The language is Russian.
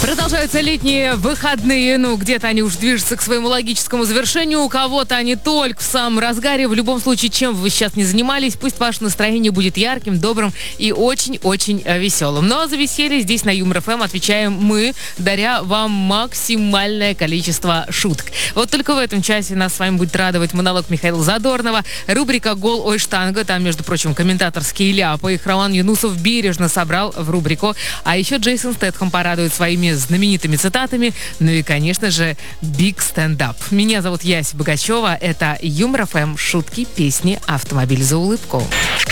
Продолжаются летние выходные, где-то они уже движутся к своему логическому завершению, у кого-то они только в самом разгаре. В любом случае, чем бы вы сейчас не занимались, пусть ваше настроение будет ярким, добрым и очень-очень веселым. Но за веселье здесь на Юмор ФМ отвечаем мы, даря вам максимальное количество шуток. Вот только в этом часе нас с вами будет радовать монолог Михаила Задорнова, рубрика «Гол, ой, штанга». Там, между прочим, комментаторские ляпы. Их Роман Юнусов бережно собрал в рубрику. А еще Джейсон Стэтхэм порадует своими знаменитыми цитатами. Ну и, конечно же, Big Stand Up. Меня зовут Яся Богачева. Это Юмор ФМ. Шутки, песни, автомобиль за улыбку.